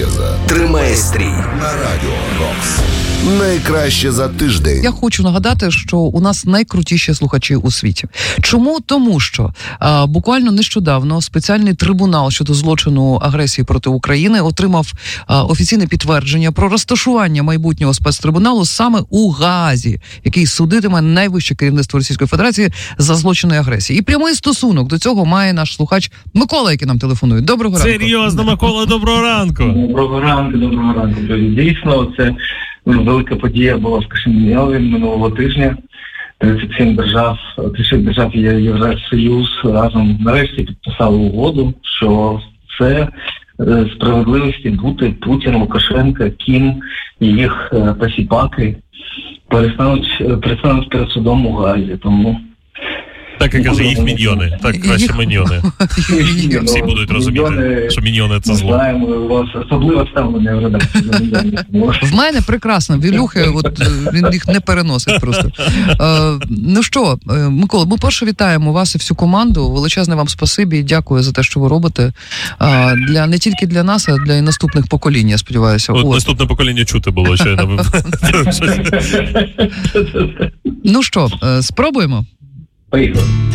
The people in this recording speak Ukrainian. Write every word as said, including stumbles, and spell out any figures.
Марчеза тримає стрій на Радіо Рокс. Найкраще за тиждень. Я хочу нагадати, що у нас найкрутіші слухачі у світі. Чому? Тому що а, буквально нещодавно спеціальний трибунал щодо злочину агресії проти України отримав а, офіційне підтвердження про розташування майбутнього спецтрибуналу саме у Гаазі, який судитиме найвище керівництво Російської Федерації за злочини агресії. І прямий стосунок до цього має наш слухач Микола, який нам телефонує. Доброго ранку. Серйозно, Микола, доброго ранку. Доброго ранку, доброго ранку. Дійсно, це велика подія була в Кишиневі минулого тижня. тридцять сім держав, тридцять шість держав є Євросоюз разом нарешті підписали угоду, що це справедливості бути Путін, Лукашенко, Кім і їх посіпаки перестануть, перестануть перед судом у Гаазі. Тому так і каже, їх міньйони. Так, краще міньйони. Всі будуть розуміти, що міньйони – це зло. Знаємо, у вас особливе ставлення в редакції. В мене прекрасно. Вілюхи, от він їх не переносить просто. Е, ну що, Микола, ми перше вітаємо вас і всю команду. Величезне вам спасибі і дякую за те, що ви робите. Е, для, не тільки для нас, а для і наступних поколінь, я сподіваюся. От, от. Наступне покоління чути було щойно. Ну що, спробуємо? Поїхали.